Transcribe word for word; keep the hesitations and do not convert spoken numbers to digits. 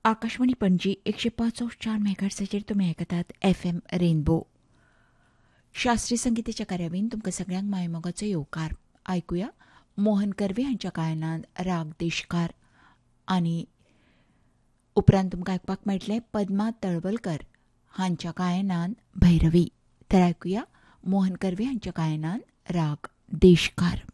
आकाशवाणी पणजी एकशे पाच चार मेगाहर्ट्झाचेर तुमी आयकतात एफ एम रेनबो. शास्त्रीय संगीताच्या कार्यावळीन तुमकां सगळ्यांक मायमोगाचो येवकार. आयकुया मोहन कर्वे हांच्या गायनांत राग देशकार आनी उपरांत तुमकां आयकपाक मेळटलें पद्मा तळवलकर हांच्या गायनांत भैरवी. तर आयकुया मोहन कर्वे हांच्या गायनांत राग देशकार.